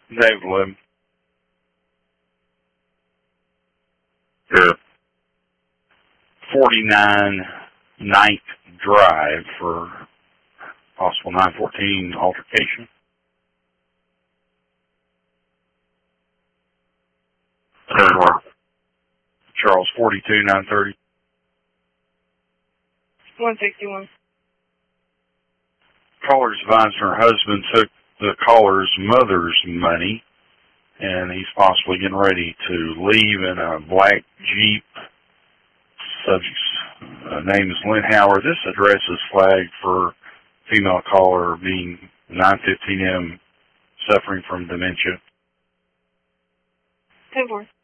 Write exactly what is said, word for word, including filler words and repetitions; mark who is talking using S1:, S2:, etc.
S1: David Lib.
S2: Sure.
S1: forty-nine Ninth Drive for possible nine fourteen altercation.
S2: Sure.
S1: Charles forty-two nine thirty.
S3: one sixty-one.
S1: Caller's advised her husband took the caller's mother's money, and he's possibly getting ready to leave in a black Jeep. Subject's uh, name is Lynn Howard. This address is flagged for female caller being nine fifteen M, suffering from dementia.
S3: ten four.